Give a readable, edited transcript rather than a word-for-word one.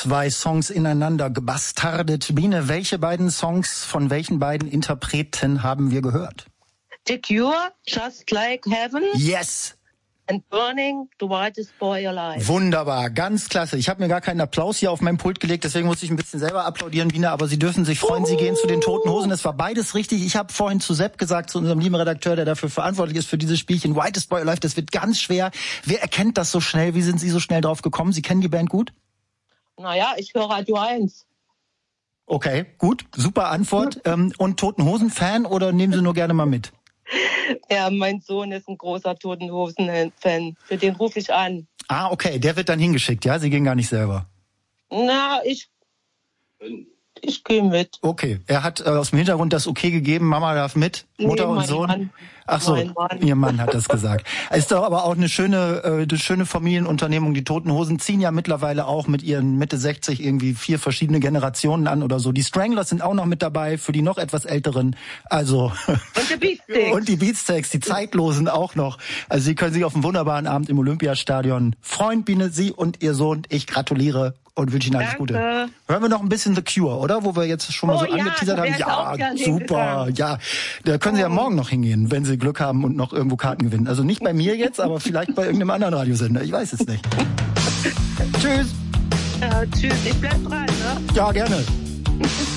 2 Songs ineinander gebastardet. Biene, welche beiden Songs von welchen beiden Interpreten haben wir gehört? The Cure, Just Like Heaven. Yes! And Burning, The Whitest Boy Alive. Wunderbar, ganz klasse. Ich habe mir gar keinen Applaus hier auf mein Pult gelegt, deswegen musste ich ein bisschen selber applaudieren, Biene, aber Sie dürfen sich freuen, Sie gehen zu den Toten Hosen. Es war beides richtig. Ich habe vorhin zu Sepp gesagt, zu unserem lieben Redakteur, der dafür verantwortlich ist für dieses Spielchen, Whitest Boy Alive, das wird ganz schwer. Wer erkennt das so schnell? Wie sind Sie so schnell drauf gekommen? Sie kennen die Band gut? Naja, ich höre Radio 1. Okay, gut, super Antwort. Und Toten Hosen-Fan oder nehmen Sie nur gerne mal mit? Ja, mein Sohn ist ein großer Toten Hosen-Fan. Für den rufe ich an. Ah, okay, der wird dann hingeschickt, ja? Sie gehen gar nicht selber. Na, ich gehe mit. Okay, er hat aus dem Hintergrund das Okay gegeben, Mama darf mit, Mutter und Sohn. Mann. Ach so, Mein Mann. Ihr Mann hat das gesagt. Ist doch aber auch eine schöne Familienunternehmung. Die Toten Hosen ziehen ja mittlerweile auch mit ihren Mitte 60 irgendwie 4 verschiedene Generationen an oder so. Die Stranglers sind auch noch mit dabei, für die noch etwas Älteren. Also Und die Beatsteaks. Und die Beatsteaks, die Zeitlosen auch noch. Also Sie können sich auf einen wunderbaren Abend im Olympiastadion freuen, Biene, Sie und Ihr Sohn. Ich gratuliere und wünsche Ihnen alles Danke. Gute. Hören wir noch ein bisschen The Cure, oder? Wo wir jetzt schon mal so angeteasert haben. Ja, super. Ja, da können Sie ja morgen noch hingehen, wenn Sie Glück haben und noch irgendwo Karten gewinnen. Also nicht bei mir jetzt, aber vielleicht bei irgendeinem anderen Radiosender. Ich weiß es nicht. Tschüss. Ja, tschüss, ich bleib dran, ne? Ja, gerne.